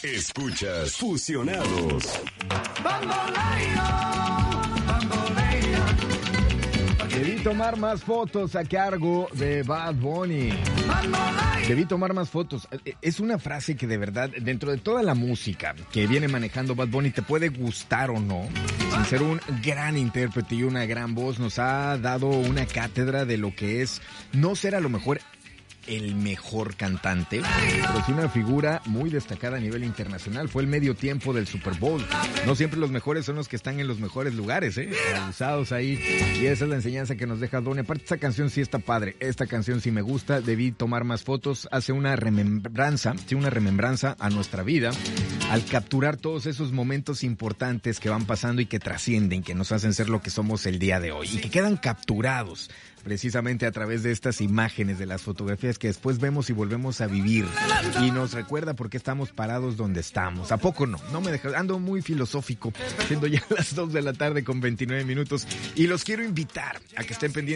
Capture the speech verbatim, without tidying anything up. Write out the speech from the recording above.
Escuchas Fusionados. Debí tomar más fotos a cargo de Bad Bunny. Debí tomar más fotos. Es una frase que de verdad, dentro de toda la música que viene manejando Bad Bunny, te puede gustar o no. Sin ser un gran intérprete y una gran voz, nos ha dado una cátedra de lo que es no ser a lo mejor el mejor cantante, pero sí una figura muy destacada a nivel internacional. Fue el medio tiempo del Super Bowl. No siempre los mejores son los que están en los mejores lugares, ¿eh? Abusados ahí. Y esa es la enseñanza que nos deja Donny. Aparte, esta canción sí está padre. Esta canción sí me gusta. Debí tomar más fotos. Hace una remembranza, sí, una remembranza a nuestra vida al capturar todos esos momentos importantes que van pasando y que trascienden, que nos hacen ser lo que somos el día de hoy y que quedan capturados precisamente a través de estas imágenes, de las fotografías que después vemos y volvemos a vivir y nos recuerda por qué estamos parados donde estamos. ¿A poco no? No me deja, ando muy filosófico, siendo ya las dos de la tarde con veintinueve minutos y los quiero invitar a que estén pendientes